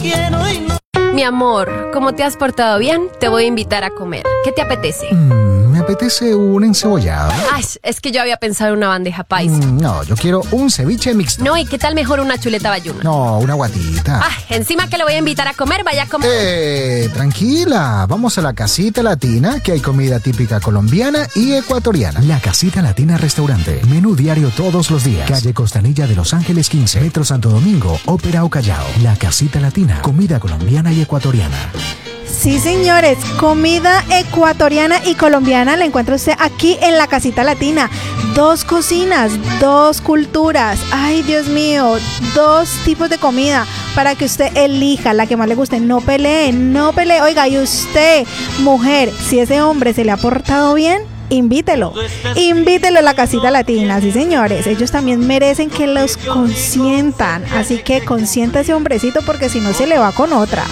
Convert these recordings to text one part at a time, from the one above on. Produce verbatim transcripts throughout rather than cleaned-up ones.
Mi amor, como te has portado bien, te voy a invitar a comer. ¿Qué te apetece? Mm, me apetece un encebollado. Ay, es que yo había pensado en una bandeja paisa. Mm, no, yo quiero un ceviche mixto. No, ¿y qué tal mejor una chuleta bayuna? No, una guatita. Ah, encima que lo voy a invitar a comer, vaya a comer. Eh, tranquila, vamos a la Casita Latina, que hay comida típica colombiana y ecuatoriana. La Casita Latina Restaurante, menú diario todos los días. Calle Costanilla de Los Ángeles quince, Metro Santo Domingo, Ópera o Callao. La Casita Latina, comida colombiana y ecuatoriana. Sí, señores, comida ecuatoriana y colombiana la encuentra usted aquí en la Casita Latina. Dos cocinas, dos culturas. Ay, Dios mío, dos tipos de comida para que usted elija la que más le guste. No pelee, no pelee. Oiga, y usted, mujer, si ese hombre se le ha portado bien, invítelo, invítelo a la Casita Latina, sí señores, ellos también merecen que los consientan, así que consienta a ese hombrecito porque si no se le va con otra.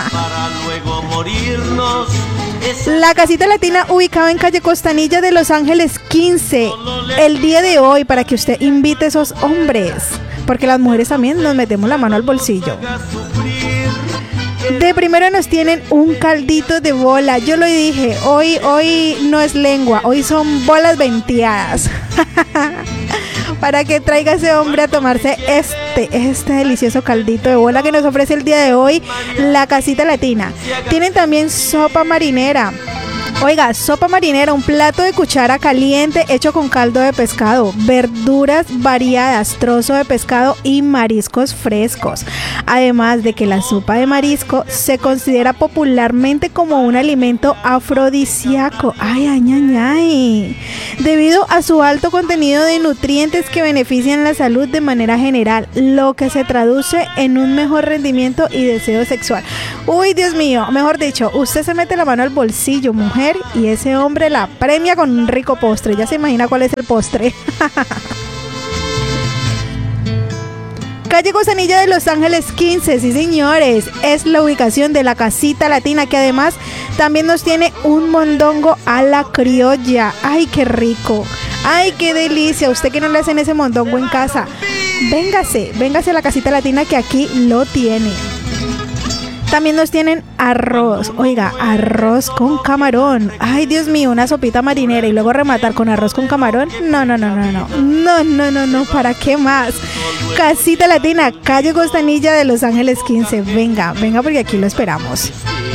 La Casita Latina ubicada en calle Costanilla de Los Ángeles quince, el día de hoy para que usted invite a esos hombres, porque las mujeres también nos metemos la mano al bolsillo. De primero nos tienen un caldito de bola. Yo lo dije, hoy, hoy no es lengua, hoy son bolas venteadas. Para que traiga ese hombre a tomarse este, este delicioso caldito de bola que nos ofrece el día de hoy la Casita Latina. Tienen también sopa marinera. Oiga, sopa marinera, un plato de cuchara caliente hecho con caldo de pescado, verduras variadas, trozo de pescado y mariscos frescos. Además de que la sopa de marisco se considera popularmente como un alimento afrodisíaco. Ay, ay, ay, ay. Debido a su alto contenido de nutrientes que benefician la salud de manera general, lo que se traduce en un mejor rendimiento y deseo sexual. Uy, Dios mío, mejor dicho, usted se mete la mano al bolsillo, mujer, y ese hombre la premia con un rico postre. Ya se imagina cuál es el postre. Calle Costanilla de Los Ángeles quince, sí señores, es la ubicación de la Casita Latina, que además también nos tiene un mondongo a la criolla. Ay, qué rico, ay, qué delicia. Usted que no le hacen ese mondongo en casa, véngase, véngase a la Casita Latina que aquí lo tiene. También nos tienen arroz, oiga, arroz con camarón. Ay, Dios mío, una sopita marinera y luego rematar con arroz con camarón. No, no, no, no, no, no, no, no, no, ¿para qué más? Casita Latina, calle Costanilla de Los Ángeles quince. Venga, venga porque aquí lo esperamos.